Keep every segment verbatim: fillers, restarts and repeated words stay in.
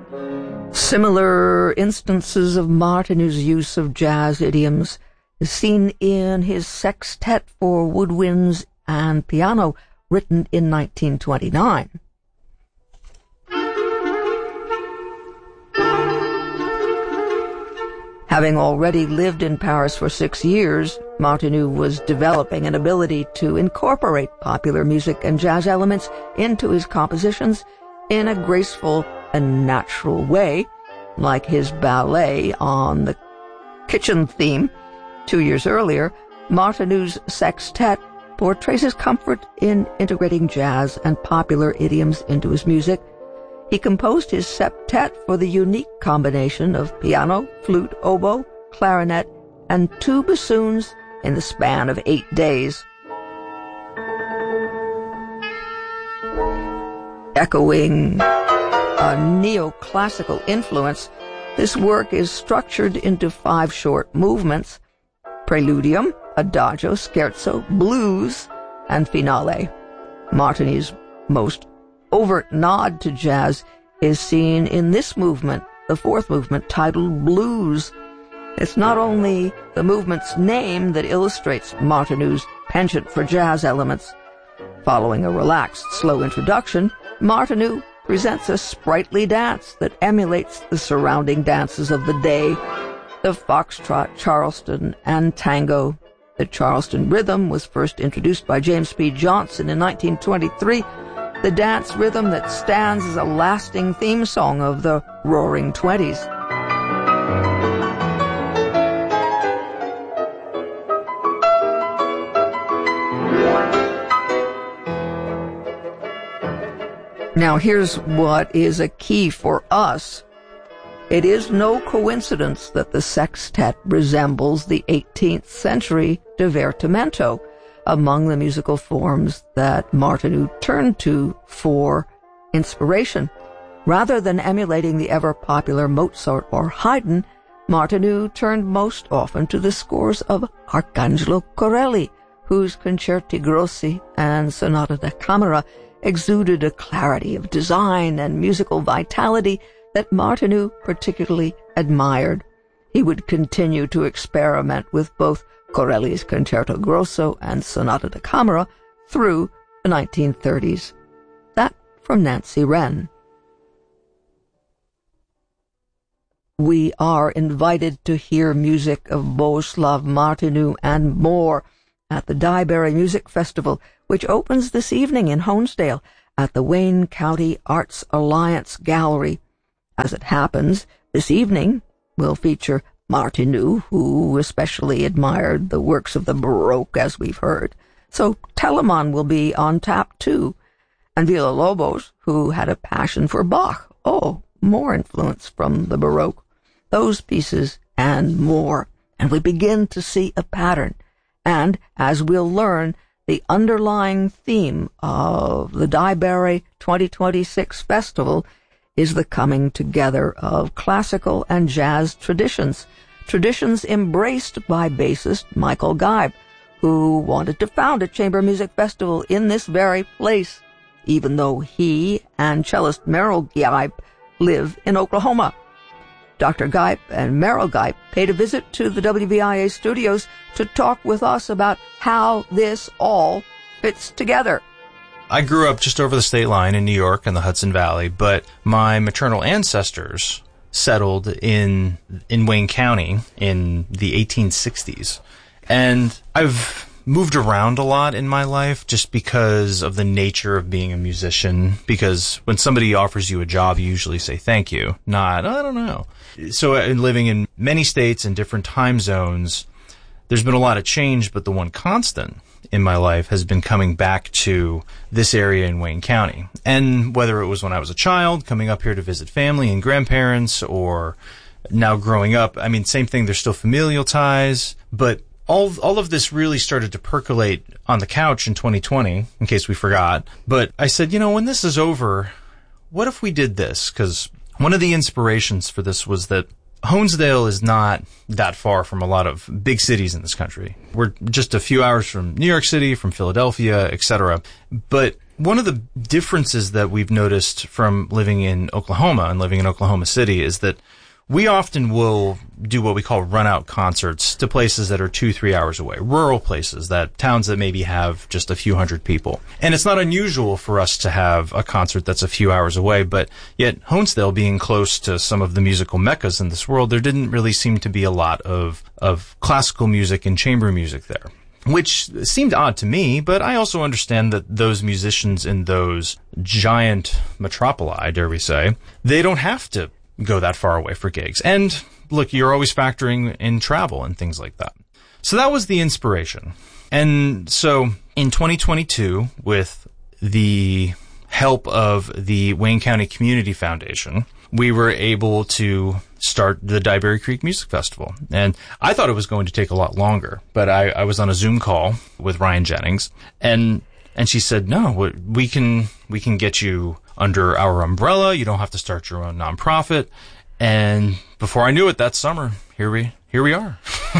Similar instances of Martinou's use of jazz idioms is seen in his sextet for woodwinds and piano, written in nineteen twenty-nine. Having already lived in Paris for six years, Martinou was developing an ability to incorporate popular music and jazz elements into his compositions in a graceful and natural way, like his ballet on the kitchen theme. Two years earlier, Martinou's sextet portrays his comfort in integrating jazz and popular idioms into his music. He composed his septet for the unique combination of piano, flute, oboe, clarinet, and two bassoons in the span of eight days. Echoing a neoclassical influence, this work is structured into five short movements: preludium, adagio, scherzo, blues, and finale. Martinou's most overt nod to jazz is seen in this movement, the fourth movement, titled Blues. It's not only the movement's name that illustrates Martinou's penchant for jazz elements. Following a relaxed, slow introduction, Martinou presents a sprightly dance that emulates the surrounding dances of the day, the foxtrot, Charleston, and tango. The Charleston rhythm was first introduced by James P. Johnson in nineteen twenty-three, the dance rhythm that stands as a lasting theme song of the Roaring Twenties. Now here's what is a key for us. It is no coincidence that the sextet resembles the eighteenth century divertimento, among the musical forms that Martinou turned to for inspiration. Rather than emulating the ever-popular Mozart or Haydn, Martinou turned most often to the scores of Arcangelo Corelli, whose Concerti Grossi and Sonata da Camera exuded a clarity of design and musical vitality that Martinou particularly admired. He would continue to experiment with both Corelli's Concerto Grosso and Sonata da Camera through the nineteen thirties. That from Nancy Wren. We are invited to hear music of Bohuslav Martinou and more at the Dyeberry Music Festival, which opens this evening in Honesdale at the Wayne County Arts Alliance Gallery. As it happens, this evening will feature Martinou, who especially admired the works of the Baroque, as we've heard. So Telemann will be on tap too, and Villa-Lobos, who had a passion for Bach. Oh, more influence from the Baroque. Those pieces and more. And we begin to see a pattern. And, as we'll learn, the underlying theme of the Dyeberry twenty twenty-six Festival is the coming together of classical and jazz traditions, traditions embraced by bassist Michael Geib, who wanted to found a chamber music festival in this very place, even though he and cellist Merrill Geib live in Oklahoma. Doctor Geib and Merrill Geib paid a visit to the W V I A studios to talk with us about how this all fits together. I grew up just over the state line in New York in the Hudson Valley, but my maternal ancestors settled in in Wayne County in the eighteen sixties. And I've moved around a lot in my life just because of the nature of being a musician, because when somebody offers you a job, you usually say thank you, not, I don't know. So in living in many states and different time zones, there's been a lot of change, but the one constant in my life has been coming back to this area in Wayne County. And whether it was when I was a child, coming up here to visit family and grandparents, or now growing up, I mean, same thing, there's still familial ties, but all all of this really started to percolate on the couch in twenty twenty, in case we forgot. But I said, you know, when this is over, what if we did this? Because one of the inspirations for this was that Honesdale is not that far from a lot of big cities in this country. We're just a few hours from New York City, from Philadelphia, et cetera. But one of the differences that we've noticed from living in Oklahoma and living in Oklahoma City is that we often will do what we call run-out concerts to places that are two, three hours away, rural places, that towns that maybe have just a few hundred people. And it's not unusual for us to have a concert that's a few hours away, but yet Honesdale being close to some of the musical meccas in this world, there didn't really seem to be a lot of, of classical music and chamber music there, which seemed odd to me, but I also understand that those musicians in those giant metropoli, dare we say, they don't have to go that far away for gigs. And look, you're always factoring in travel and things like that. So that was the inspiration. And so in twenty twenty-two, with the help of the Wayne County Community Foundation, we were able to start the Dyeberry Creek Music Festival. And I thought it was going to take a lot longer, but I, I was on a Zoom call with Ryan Jennings, and and she said, no, we can we can get you under our umbrella. You don't have to start your own nonprofit. And before I knew it, that summer, here we here we are.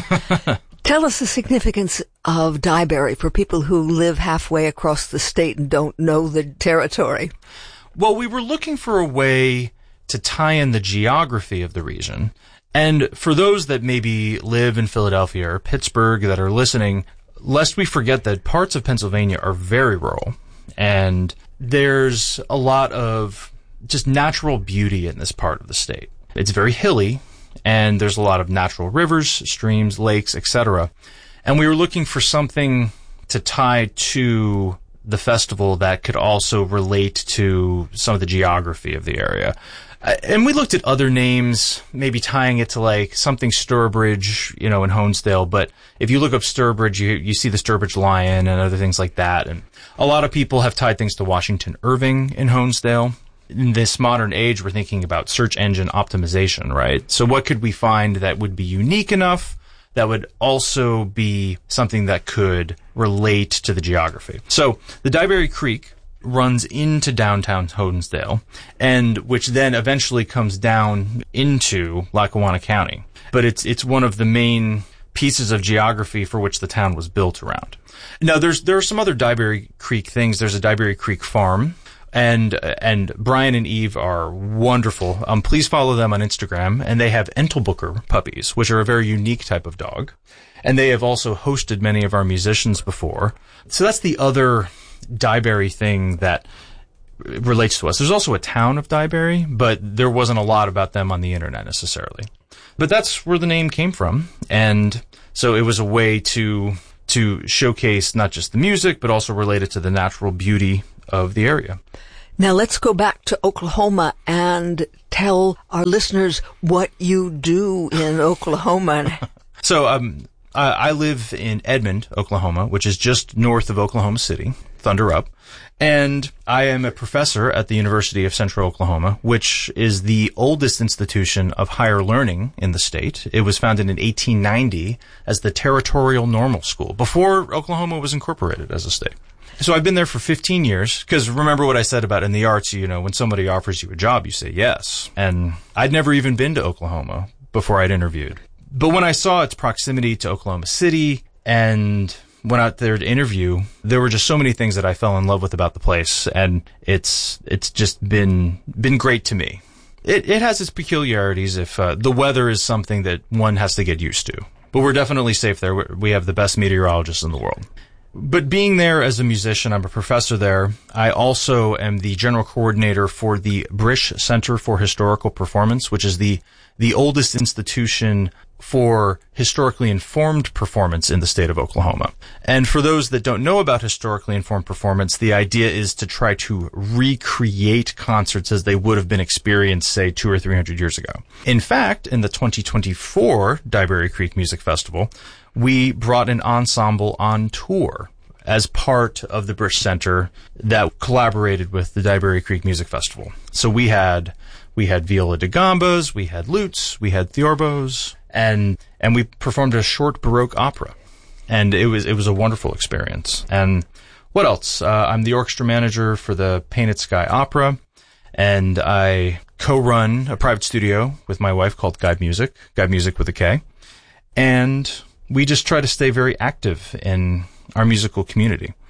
Tell us the significance of Dyeberry for people who live halfway across the state and don't know the territory. Well, we were looking for a way to tie in the geography of the region. And for those that maybe live in Philadelphia or Pittsburgh that are listening, lest we forget that parts of Pennsylvania are very rural. And there's a lot of just natural beauty in this part of the state. It's very hilly, and there's a lot of natural rivers, streams, lakes, et cetera. And we were looking for something to tie to the festival that could also relate to some of the geography of the area. And we looked at other names, maybe tying it to like something Sturbridge, you know, in Honesdale. But if you look up Sturbridge, you, you see the Sturbridge Lion and other things like that. And a lot of people have tied things to Washington Irving in Honesdale. In this modern age, we're thinking about search engine optimization, right? So what could we find that would be unique enough that would also be something that could relate to the geography? So the Dyeberry Creek runs into downtown Honesdale, and which then eventually comes down into Lackawanna County. But it's it's one of the main pieces of geography for which the town was built around. Now, there's there are some other Dyeberry Creek things. There's a Dyeberry Creek farm, and and Brian and Eve are wonderful. Um, please follow them on Instagram, and they have Entlebucher puppies, which are a very unique type of dog. And they have also hosted many of our musicians before. So that's the other Dyeberry thing that relates to us. There's also a town of Dyeberry, but there wasn't a lot about them on the internet necessarily. But that's where the name came from, and so it was a way to to showcase not just the music, but also relate it to the natural beauty of the area. Now let's go back to Oklahoma and tell our listeners what you do in Oklahoma. So um, I, I live in Edmond, Oklahoma, which is just north of Oklahoma City, Thunder Up. And I am a professor at the University of Central Oklahoma, which is the oldest institution of higher learning in the state. It was founded in eighteen ninety as the Territorial Normal School, before Oklahoma was incorporated as a state. So I've been there for fifteen years, because remember what I said about in the arts, you know, when somebody offers you a job, you say yes. And I'd never even been to Oklahoma before I'd interviewed. But when I saw its proximity to Oklahoma City and went out there to interview, there were just so many things that I fell in love with about the place, and it's it's just been been great to me. It it has its peculiarities. If uh, the weather is something that one has to get used to, but we're definitely safe there. We have the best meteorologists in the world. But being there as a musician, I'm a professor there. I also am the general coordinator for the Brish Center for Historical Performance, which is the the oldest institution for historically informed performance in the state of Oklahoma. And for those that don't know about historically informed performance, the idea is to try to recreate concerts as they would have been experienced, say, two or three hundred years ago. In fact, in the twenty twenty-four Dyeberry Creek Music Festival, we brought an ensemble on tour as part of the Brish Center that collaborated with the Dyeberry Creek Music Festival. So we had we had viola da gambas, we had lutes, we had theorbos, and and we performed a short Baroque opera, and it was it was a wonderful experience. And what else? Uh, I'm the orchestra manager for the Painted Sky Opera, and I co-run a private studio with my wife called Guide Music, Guide Music with a K, and we just try to stay very active in our musical community.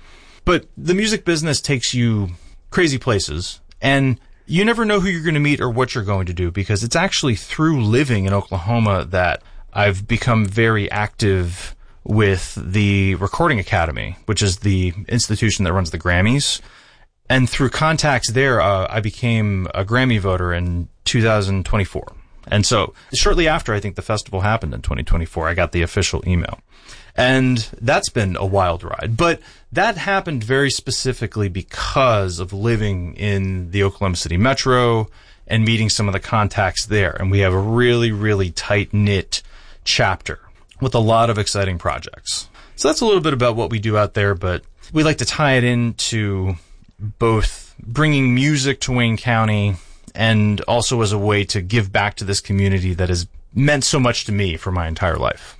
But the music business takes you crazy places, and you never know who you're going to meet or what you're going to do, because it's actually through living in Oklahoma that I've become very active with the Recording Academy, which is the institution that runs the Grammys. And through contacts there, uh, I became a Grammy voter in two thousand twenty-four. And so shortly after, I think the festival happened in twenty twenty-four, I got the official email. And that's been a wild ride. But that happened very specifically because of living in the Oklahoma City Metro and meeting some of the contacts there. And we have a really, really tight-knit chapter with a lot of exciting projects. So that's a little bit about what we do out there, but we like to tie it into both bringing music to Wayne County and also as a way to give back to this community that has meant so much to me for my entire life.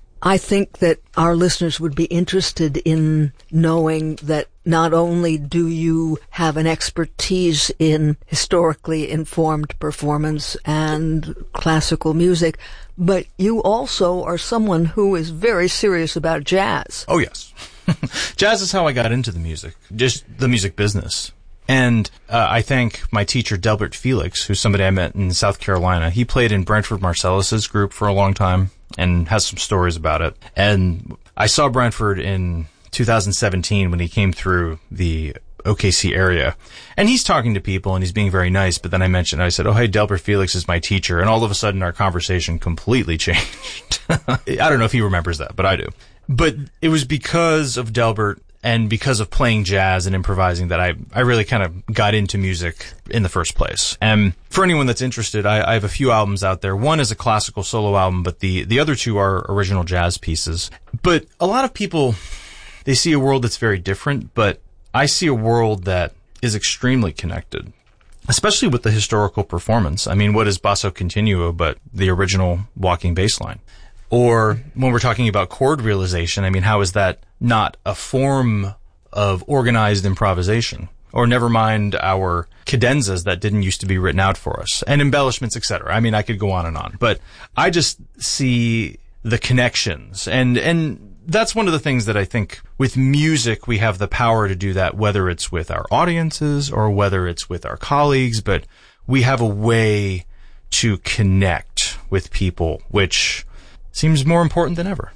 I think that our listeners would be interested in knowing that not only do you have an expertise in historically informed performance and classical music, but you also are someone who is very serious about jazz. Oh, yes. Jazz is how I got into the music, just the music business. And uh, I thank my teacher, Delbert Felix, who's somebody I met in South Carolina. He played in Branford Marsalis' group for a long time and has some stories about it. And I saw Branford in two thousand seventeen when he came through the O K C area. And he's talking to people and he's being very nice. But then I mentioned, I said, oh, hey, Delbert Felix is my teacher. And all of a sudden our conversation completely changed. I don't know if he remembers that, but I do. But it was because of Delbert and because of playing jazz and improvising that I, I really kind of got into music in the first place. And for anyone that's interested, I, I have a few albums out there. One is a classical solo album, but the, the other two are original jazz pieces. But a lot of people, they see a world that's very different, but I see a world that is extremely connected, especially with the historical performance. I mean, what is Basso Continuo but the original walking bass line? Or when we're talking about chord realization, I mean, how is that not a form of organized improvisation? Or never mind our cadenzas that didn't used to be written out for us, and embellishments, et cetera. I mean, I could go on and on, but I just see the connections, and and that's one of the things that I think with music we have the power to do that, whether it's with our audiences or whether it's with our colleagues, but we have a way to connect with people, which seems more important than ever.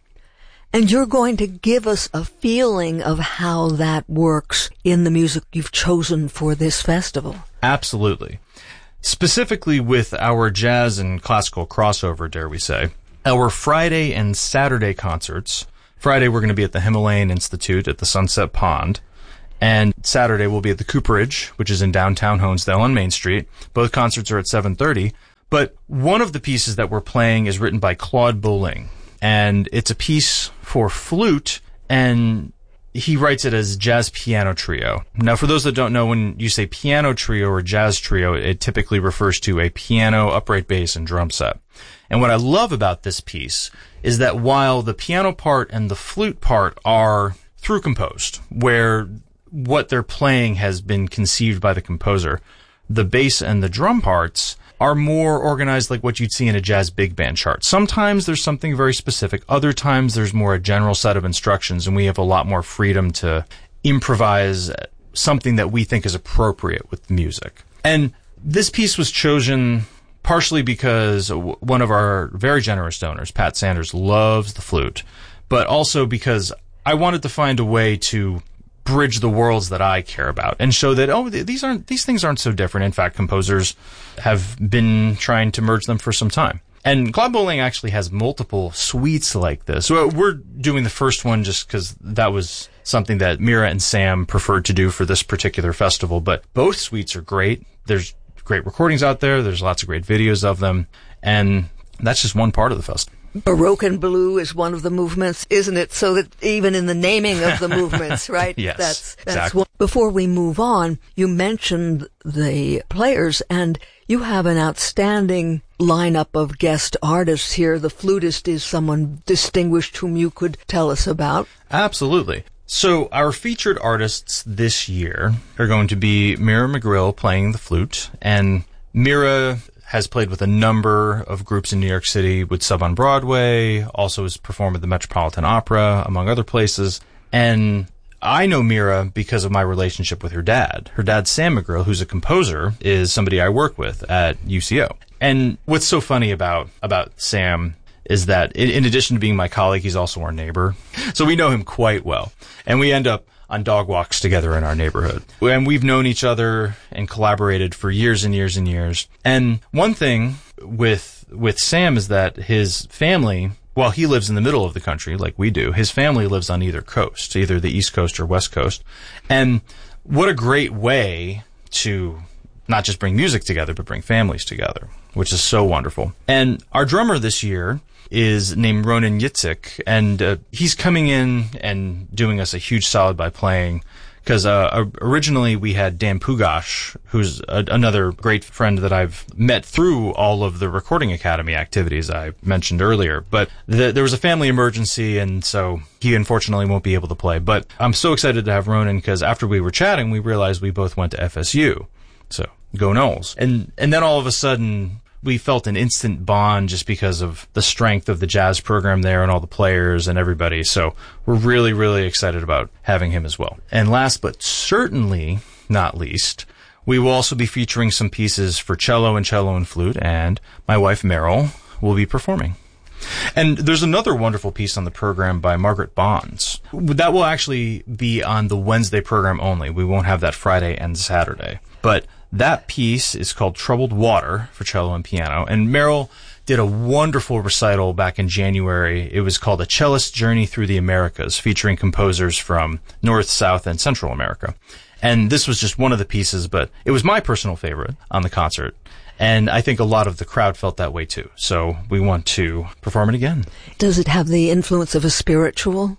And you're going to give us a feeling of how that works in the music you've chosen for this festival. Absolutely. Specifically with our jazz and classical crossover, dare we say, our Friday and Saturday concerts. Friday, we're going to be at the Himalayan Institute at the Sunset Pond. And Saturday, we'll be at the Cooperage, which is in downtown Honesdale on Main Street. Both concerts are at seven thirty. But one of the pieces that we're playing is written by Claude Bolling, and it's a piece for flute, and he writes it as jazz piano trio. Now, for those that don't know, when you say piano trio or jazz trio, it typically refers to a piano, upright bass, and drum set. And what I love about this piece is that while the piano part and the flute part are through composed, where what they're playing has been conceived by the composer, the bass and the drum parts are more organized like what you'd see in a jazz big band chart. Sometimes there's something very specific. Other times there's more a general set of instructions, and we have a lot more freedom to improvise something that we think is appropriate with the music. And this piece was chosen partially because one of our very generous donors, Pat Sanders, loves the flute, but also because I wanted to find a way to bridge the worlds that I care about and show that, oh, these aren't, these things aren't so different. In fact, composers have been trying to merge them for some time. And Claude Bolling actually has multiple suites like this. So we're doing the first one just because that was something that Mira and Sam preferred to do for this particular festival. But both suites are great. There's great recordings out there. There's lots of great videos of them. And that's just one part of the festival. Baroque and Blue is one of the movements, isn't it? So that even in the naming of the movements, right? Yes, that's, that's exactly. One. Before we move on, you mentioned the players, and you have an outstanding lineup of guest artists here. The flutist is someone distinguished whom you could tell us about. Absolutely. So our featured artists this year are going to be Mira McGrill playing the flute, and Mira has played with a number of groups in New York City, would sub on Broadway, also has performed at the Metropolitan Opera, among other places. And I know Mira because of my relationship with her dad. Her dad, Sam McGrill, who's a composer, is somebody I work with at U C O. And what's so funny about, about Sam is that in, in addition to being my colleague, he's also our neighbor. So we know him quite well. And we end up on dog walks together in our neighborhood. And we've known each other and collaborated for years and years and years. And one thing with, with Sam is that his family, while he lives in the middle of the country like we do, his family lives on either coast, either the East Coast or West Coast. And what a great way to not just bring music together, but bring families together, which is so wonderful. And our drummer this year is named Ronan Yitzhak, and uh, he's coming in and doing us a huge solid by playing, because uh, originally we had Dan Pugash, who's a, another great friend that I've met through all of the Recording Academy activities I mentioned earlier. But the, there was a family emergency, and so he unfortunately won't be able to play. But I'm so excited to have Ronan, because after we were chatting, we realized we both went to F S U. So go Knowles. And, and then all of a sudden, we felt an instant bond just because of the strength of the jazz program there and all the players and everybody. So we're really, really excited about having him as well. And last but certainly not least, we will also be featuring some pieces for cello and cello and flute, and my wife Meryl will be performing. And there's another wonderful piece on the program by Margaret Bonds. That will actually be on the Wednesday program only. We won't have that Friday and Saturday. But that piece is called Troubled Water for cello and piano. And Meryl did a wonderful recital back in January. It was called A Cellist's Journey Through the Americas, featuring composers from North, South, and Central America. And this was just one of the pieces, but it was my personal favorite on the concert. And I think a lot of the crowd felt that way too. So we want to perform it again. Does it have the influence of a spiritual?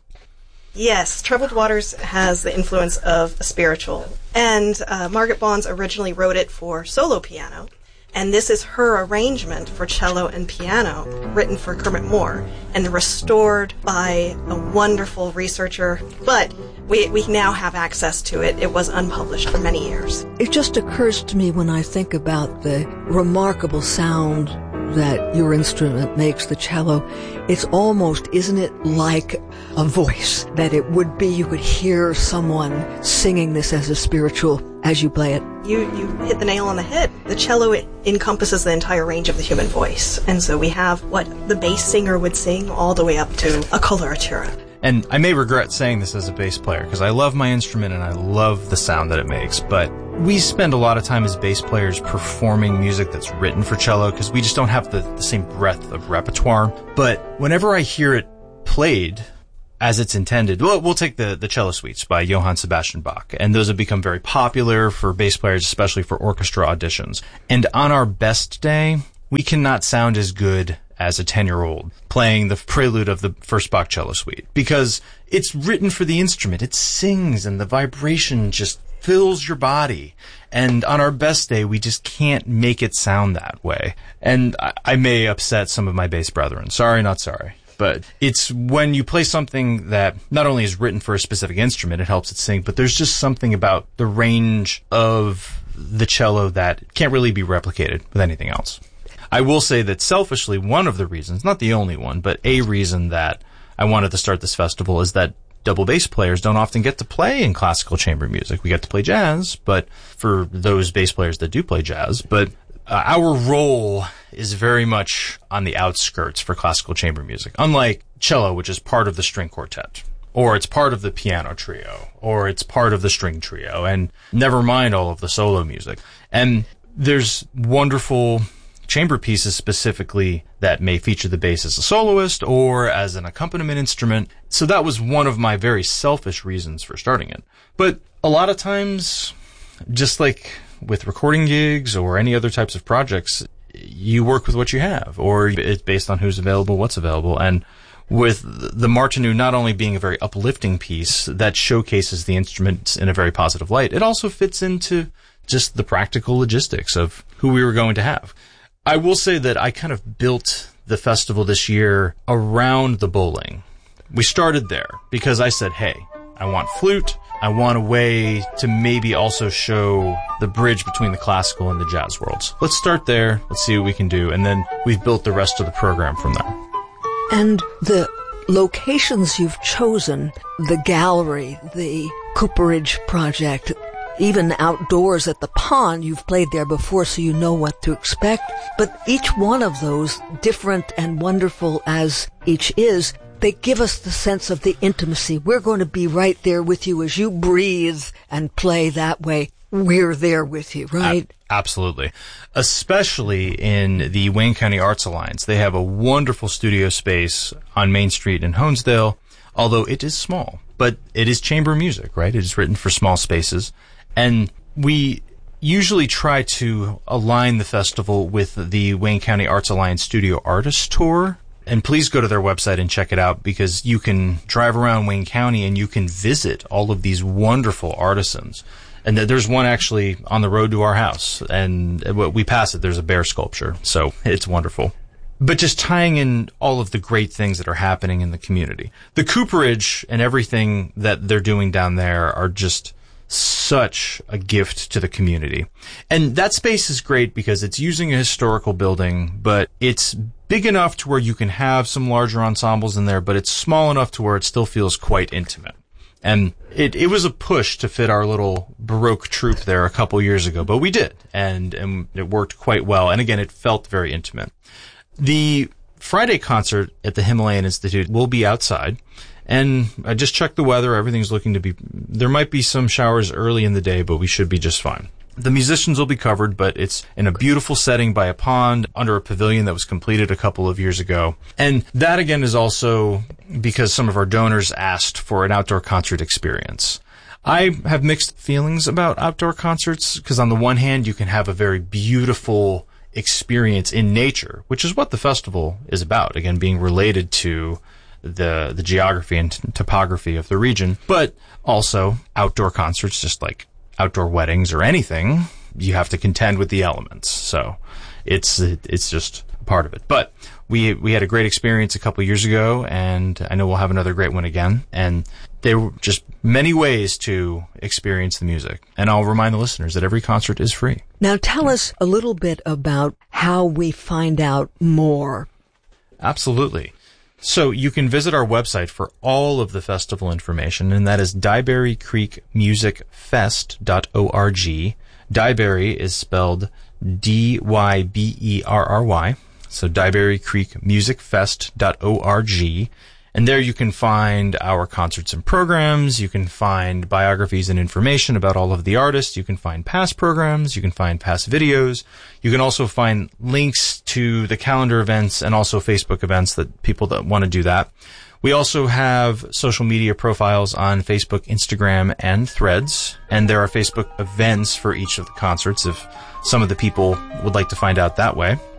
Yes, Troubled Waters has the influence of a spiritual. And uh, Margaret Bonds originally wrote it for solo piano. And this is her arrangement for cello and piano, written for Kermit Moore and restored by a wonderful researcher. But we we now have access to it. It was unpublished for many years. It just occurs to me when I think about the remarkable sound that your instrument makes, the cello. It's almost, isn't it, like a voice, that it would be, you could hear someone singing this as a spiritual as you play it. You you hit the nail on the head. The cello, it encompasses the entire range of the human voice. And so we have what the bass singer would sing all the way up to a coloratura. And I may regret saying this as a bass player, because I love my instrument and I love the sound that it makes, but we spend a lot of time as bass players performing music that's written for cello, because we just don't have the, the same breadth of repertoire. But whenever I hear it played as it's intended, well, we'll take the, the cello suites by Johann Sebastian Bach, and those have become very popular for bass players, especially for orchestra auditions. And on our best day, we cannot sound as good as a ten-year-old playing the prelude of the first Bach cello suite, because it's written for the instrument. It sings, and the vibration just fills your body. And on our best day, we just can't make it sound that way. And I, I may upset some of my bass brethren. Sorry, not sorry. But it's when you play something that not only is written for a specific instrument, it helps it sing, but there's just something about the range of the cello that can't really be replicated with anything else. I will say that selfishly, one of the reasons, not the only one, but a reason that I wanted to start this festival is that double bass players don't often get to play in classical chamber music. We get to play jazz, but for those bass players that do play jazz, but uh, our role is very much on the outskirts for classical chamber music, unlike cello, which is part of the string quartet, or it's part of the piano trio, or it's part of the string trio, and never mind all of the solo music. And there's wonderful chamber pieces specifically that may feature the bass as a soloist or as an accompaniment instrument. So that was one of my very selfish reasons for starting it. But a lot of times, just like with recording gigs or any other types of projects, you work with what you have, or it's based on who's available, what's available. And with the Martinů not only being a very uplifting piece that showcases the instruments in a very positive light, it also fits into just the practical logistics of who we were going to have. I will say that I kind of built the festival this year around the bowling. We started there because I said, hey, I want flute. I want a way to maybe also show the bridge between the classical and the jazz worlds. Let's start there. Let's see what we can do. And then we've built the rest of the program from there. And the locations you've chosen, the gallery, the Cooperage Project, even outdoors at the pond, you've played there before, so you know what to expect. But each one of those, different and wonderful as each is, they give us the sense of the intimacy. We're going to be right there with you as you breathe and play that way. We're there with you, right? Absolutely. Especially in the Wayne County Arts Alliance. They have a wonderful studio space on Main Street in Honesdale, although it is small. But it is chamber music, right? It is written for small spaces. And we usually try to align the festival with the Wayne County Arts Alliance Studio Artist Tour. And please go to their website and check it out, because you can drive around Wayne County and you can visit all of these wonderful artisans. And there's one actually on the road to our house, and we pass it, there's a bear sculpture. So it's wonderful. But just tying in all of the great things that are happening in the community. The Cooperage and everything that they're doing down there are just such a gift to the community. And that space is great because it's using a historical building, but it's big enough to where you can have some larger ensembles in there, but it's small enough to where it still feels quite intimate. And it, it was a push to fit our little Baroque troupe there a couple years ago, but we did, and, and it worked quite well. And again, it felt very intimate. The Friday concert at the Himalayan Institute will be outside. And I just checked the weather. Everything's looking to be, there might be some showers early in the day, but we should be just fine. The musicians will be covered, but it's in a beautiful setting by a pond under a pavilion that was completed a couple of years ago. And that again is also because some of our donors asked for an outdoor concert experience. I have mixed feelings about outdoor concerts because on the one hand, you can have a very beautiful experience in nature, which is what the festival is about. Again, being related to the the geography and t- topography of the region, but also outdoor concerts, just like outdoor weddings or anything, you have to contend with the elements. So it's it's just part of it. But we we had a great experience a couple years ago, and I know we'll have another great one again. And there were just many ways to experience the music. And I'll remind the listeners that every concert is free. Now tell us a little bit about how we find out more. Absolutely. So you can visit our website for all of the festival information, and that is dyeberry creek music fest dot org. Dyeberry is spelled D Y B E R R Y, so dyeberry creek music fest dot org. And there you can find our concerts and programs, you can find biographies and information about all of the artists, you can find past programs, you can find past videos, you can also find links to the calendar events and also Facebook events that people that want to do that. We also have social media profiles on Facebook, Instagram, and Threads, and there are Facebook events for each of the concerts if some of the people would like to find out that way.